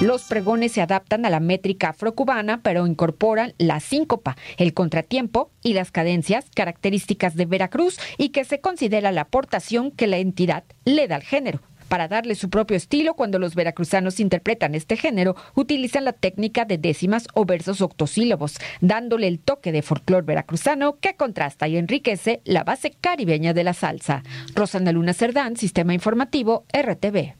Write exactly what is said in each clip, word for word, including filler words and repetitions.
Los pregones se adaptan a la métrica afrocubana, pero incorporan la síncopa, el contratiempo y las cadencias características de Veracruz y que se considera la aportación que la entidad le da al género. Para darle su propio estilo, cuando los veracruzanos interpretan este género, utilizan la técnica de décimas o versos octosílabos, dándole el toque de folclor veracruzano que contrasta y enriquece la base caribeña de la salsa. Rosana Luna Cerdán, Sistema Informativo, R T V.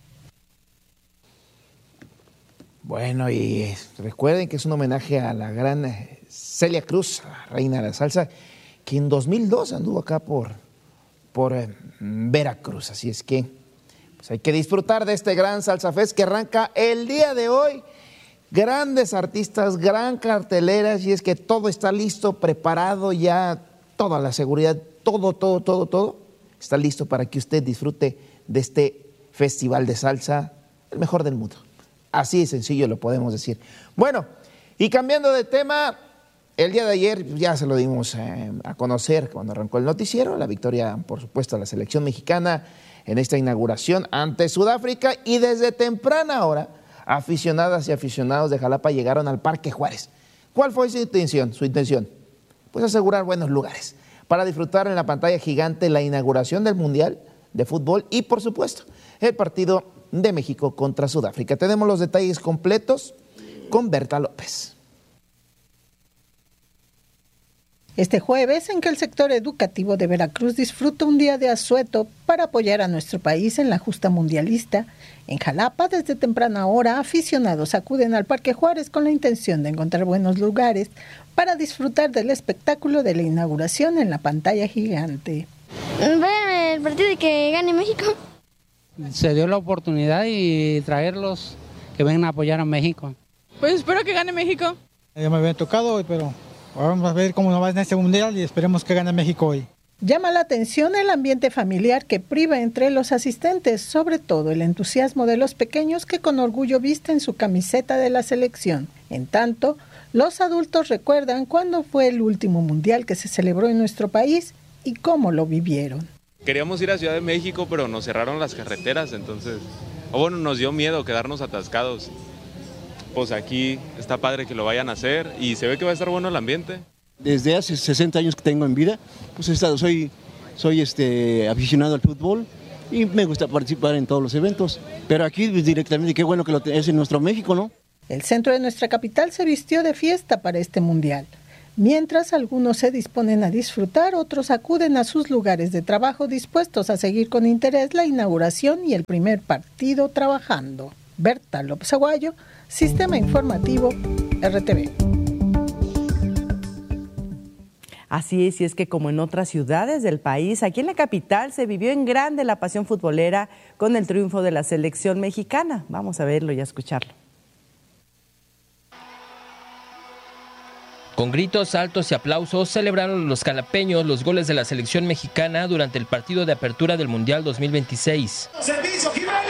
Bueno, y recuerden que es un homenaje a la gran Celia Cruz, la reina de la salsa, que en dos mil dos anduvo acá por, por eh, Veracruz. Así es que pues hay que disfrutar de este gran Salsa Fest que arranca el día de hoy. Grandes artistas, gran carteleras, y es que todo está listo, preparado ya, toda la seguridad, todo, todo, todo, todo está listo para que usted disfrute de este festival de salsa, el mejor del mundo. Así de sencillo lo podemos decir. Bueno, y cambiando de tema, el día de ayer ya se lo dimos eh, a conocer cuando arrancó el noticiero, la victoria, por supuesto, de la selección mexicana en esta inauguración ante Sudáfrica, y desde temprana hora, aficionadas y aficionados de Jalapa llegaron al Parque Juárez. ¿Cuál fue su intención? Su intención, pues asegurar buenos lugares para disfrutar en la pantalla gigante la inauguración del Mundial de Fútbol y, por supuesto, el partido de México contra Sudáfrica. Tenemos los detalles completos con Berta López. Este jueves, en que el sector educativo de Veracruz disfruta un día de asueto para apoyar a nuestro país en la justa mundialista, en Jalapa, desde temprana hora, aficionados acuden al Parque Juárez con la intención de encontrar buenos lugares para disfrutar del espectáculo de la inauguración en la pantalla gigante. Ver el partido y que gane México. Se dio la oportunidad y traerlos que vengan a apoyar a México. Pues espero que gane México. Ya me había tocado, pero vamos a ver cómo nos va en este mundial y esperemos que gane México hoy. Llama la atención el ambiente familiar que priva entre los asistentes, sobre todo el entusiasmo de los pequeños que con orgullo visten su camiseta de la selección. En tanto, los adultos recuerdan cuándo fue el último mundial que se celebró en nuestro país y cómo lo vivieron. Queríamos ir a Ciudad de México, pero nos cerraron las carreteras, entonces, o bueno, nos dio miedo quedarnos atascados. Pues aquí está padre que lo vayan a hacer y se ve que va a estar bueno el ambiente. Desde hace sesenta años que tengo en vida, pues he estado, soy, soy este, aficionado al fútbol y me gusta participar en todos los eventos. Pero aquí pues, directamente, qué bueno que lo es en nuestro México, ¿no? El centro de nuestra capital se vistió de fiesta para este mundial. Mientras algunos se disponen a disfrutar, otros acuden a sus lugares de trabajo dispuestos a seguir con interés la inauguración y el primer partido trabajando. Berta López Aguayo, Sistema Informativo, R T V. Así es, y es que como en otras ciudades del país, aquí en la capital se vivió en grande la pasión futbolera con el triunfo de la selección mexicana. Vamos a verlo y a escucharlo. Con gritos, saltos y aplausos celebraron los jalapeños los goles de la selección mexicana durante el partido de apertura del Mundial dos mil veintiséis. Servicio, Jiménez.